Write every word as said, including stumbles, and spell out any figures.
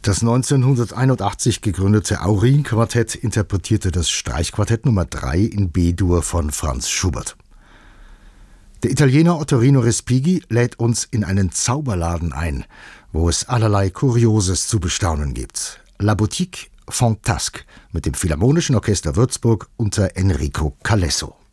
Das neunzehnhunderteinundachtzig gegründete Aurin-Quartett interpretierte das Streichquartett Nummer drei in B-Dur von Franz Schubert. Der Italiener Ottorino Respighi lädt uns in einen Zauberladen ein, wo es allerlei Kurioses zu bestaunen gibt. La Boutique Fantasque mit dem Philharmonischen Orchester Würzburg unter Enrico Calesso.